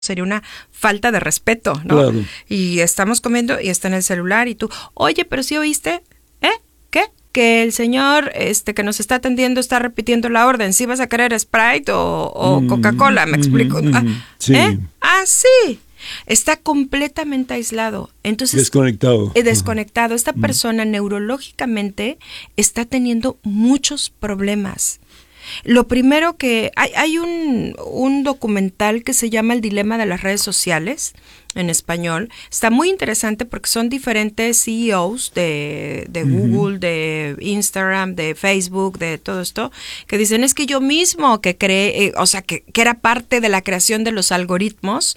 sería una falta de respeto, ¿no? Claro. Y estamos comiendo y está en el celular y tú, oye, pero sí oíste, ¿qué? Que el señor que nos está atendiendo está repitiendo la orden, ¿sí vas a querer Sprite o Coca-Cola? ¿Me explico? Sí. Sí. Está completamente aislado. Entonces, desconectado. Desconectado. Esta persona neurológicamente está teniendo muchos problemas. Lo primero que hay un documental que se llama El dilema de las redes sociales, en español. Está muy interesante porque son diferentes CEOs de Google, de Instagram, de Facebook, de todo esto, que dicen, es que yo mismo que creé, que era parte de la creación de los algoritmos,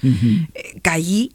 caí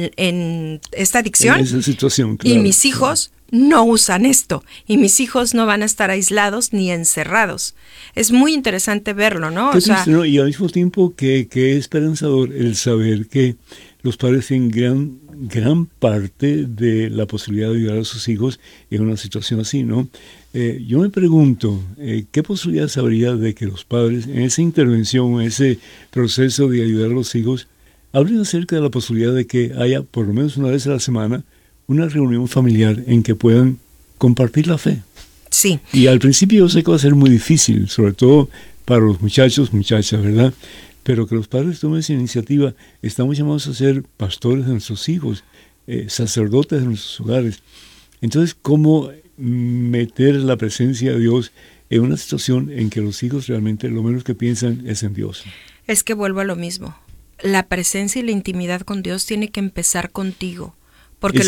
en esta adicción. En esa situación, claro, y mis hijos no usan esto, y mis hijos no van a estar aislados ni encerrados. Es muy interesante verlo, ¿no? Qué triste, ¿no? Y al mismo tiempo que esperanzador el saber que los padres tienen gran parte de la posibilidad de ayudar a sus hijos en una situación así, ¿no? Yo me pregunto, ¿qué posibilidades habría de que los padres en esa intervención, en ese proceso de ayudar a los hijos, hablen acerca de la posibilidad de que haya, por lo menos una vez a la semana, una reunión familiar en que puedan compartir la fe? Sí. Y al principio yo sé que va a ser muy difícil, sobre todo para los muchachas, ¿verdad? Pero que los padres tomen esa iniciativa. Estamos llamados a ser pastores de nuestros hijos, sacerdotes de nuestros hogares. Entonces, ¿cómo meter la presencia de Dios en una situación en que los hijos realmente lo menos que piensan es en Dios? Es que vuelvo a lo mismo. La presencia y la intimidad con Dios tiene que empezar contigo. Porque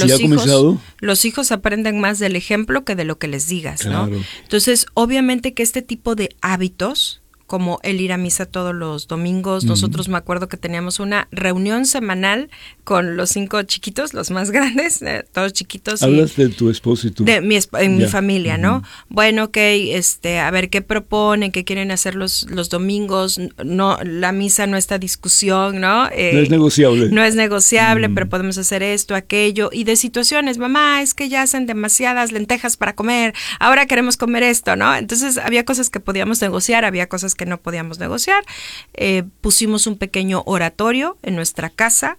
los hijos aprenden más del ejemplo que de lo que les digas, ¿no? Claro. Entonces, obviamente que este tipo de hábitos, como el ir a misa todos los domingos, nosotros me acuerdo que teníamos una reunión semanal con los 5 chiquitos, los más grandes, todos chiquitos. Hablas de tu esposo y tú. Mi familia, ¿no? Bueno, ok, a ver qué proponen, qué quieren hacer los domingos. No, la misa no está discusión, ¿no? No es negociable. No es negociable, pero podemos hacer esto, aquello. Y de situaciones, mamá, es que ya hacen demasiadas lentejas para comer, ahora queremos comer esto, ¿no? Entonces había cosas que podíamos negociar, había cosas que no podíamos negociar. Pusimos un pequeño oratorio en nuestra casa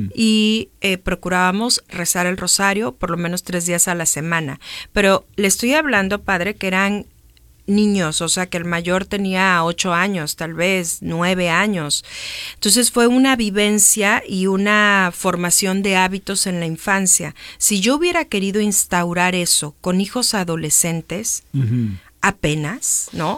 y procurábamos rezar el rosario por lo menos 3 días a la semana. Pero le estoy hablando, padre, que eran niños, o sea que el mayor tenía 8 años, tal vez 9 años. Entonces fue una vivencia y una formación de hábitos en la infancia. Si yo hubiera querido instaurar eso con hijos adolescentes, apenas, ¿no?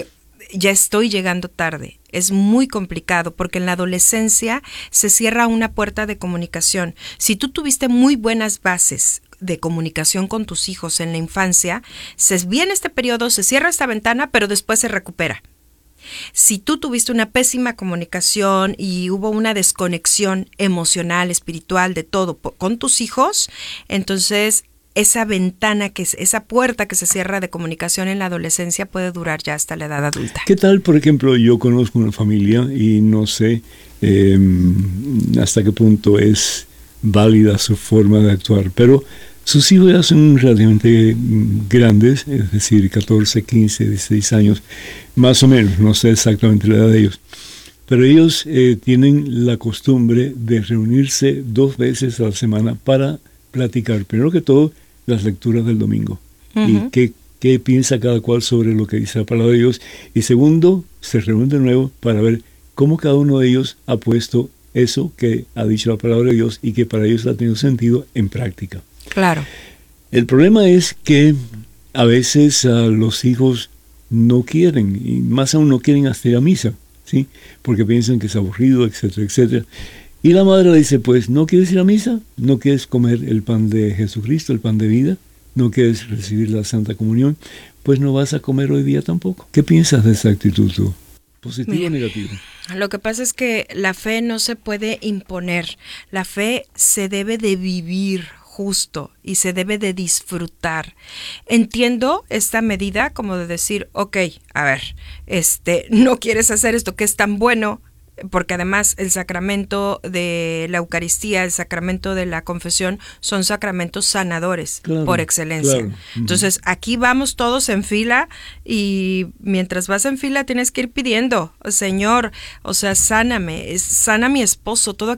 Ya estoy llegando tarde. Es muy complicado porque en la adolescencia se cierra una puerta de comunicación. Si tú tuviste muy buenas bases de comunicación con tus hijos en la infancia, viene este periodo, se cierra esta ventana, pero después se recupera. Si tú tuviste una pésima comunicación y hubo una desconexión emocional, espiritual, de todo con tus hijos, entonces esa ventana, esa puerta que se cierra de comunicación en la adolescencia puede durar ya hasta la edad adulta. ¿Qué tal, por ejemplo, yo conozco una familia y no sé hasta qué punto es válida su forma de actuar, pero sus hijos ya son relativamente grandes, es decir, 14, 15, 16 años, más o menos, no sé exactamente la edad de ellos, pero ellos tienen la costumbre de reunirse 2 veces a la semana para platicar, primero que todo, las lecturas del domingo y qué piensa cada cual sobre lo que dice la palabra de Dios, y segundo, se reúnen de nuevo para ver cómo cada uno de ellos ha puesto eso que ha dicho la palabra de Dios y que para ellos ha tenido sentido en práctica. Claro. El problema es que a veces los hijos no quieren, y más aún no quieren hasta ir a misa, ¿sí? Porque piensan que es aburrido, etcétera, etcétera. Y la madre le dice, pues, ¿no quieres ir a misa? ¿No quieres comer el pan de Jesucristo, el pan de vida? ¿No quieres recibir la Santa Comunión? Pues no vas a comer hoy día tampoco. ¿Qué piensas de esa actitud tú? ¿Positiva o negativa? Lo que pasa es que la fe no se puede imponer. La fe se debe de vivir justo y se debe de disfrutar. Entiendo esta medida como de decir, ok, a ver, no quieres hacer esto que es tan bueno, porque además el sacramento de la Eucaristía, el sacramento de la confesión, son sacramentos sanadores, claro, por excelencia. Claro. Entonces, aquí vamos todos en fila y mientras vas en fila tienes que ir pidiendo, Señor, o sea, sáname, sana a mi esposo, todo